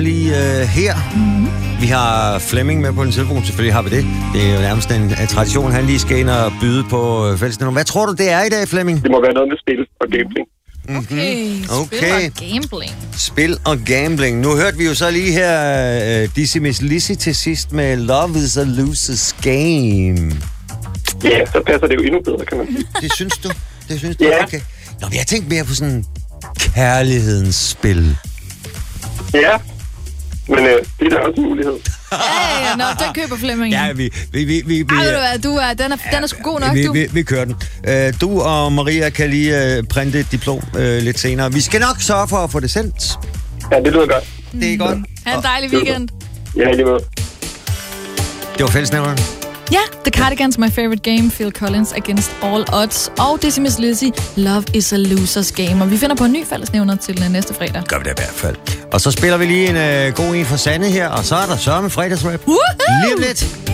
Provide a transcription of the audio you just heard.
lige her. Vi har Flemming med på en telefon, selvfølgelig har vi det. Det er jo nærmest en tradition, han lige skal ind og byde på fællesnævner. Hvad tror du, det er i dag, Flemming? Det må være noget med spil og gambling. Okay. Spil og gambling. Spil og gambling. Nu hørte vi jo så lige her Dizzy Miss Lizzy til sidst med Love is a Loser's Game. Ja, så passer det jo endnu bedre, kan man sige. Det synes du? Det synes du? Ja. Okay. Nå, men jeg tænkte mere på sådan kærlighedens spil. Ja, men det er da også en mulighed. Ja, nå, den køber Flemming. Ja, vi Ej, ved du hvad, den er sgu god nok, du. Vi kører den. Du og Maria kan lige printe et diplom lidt senere. Vi skal nok sørge for at få det sendt. Ja, det lyder godt. Det er godt. Ha' en dejlig weekend. Ja, lige måde. Det var fællesnævneren. Ja, The Cardigans, My Favorite Game, Phil Collins, Against All Odds, og Dizzy Miss Lizzy, Love is a Loser's Game. Og vi finder på en ny fællesnævner til næste fredag. Gør vi det i hvert fald. Og så spiller vi lige en god en for Sanne her, og så er der sørme fredagsrap. Lige om lidt.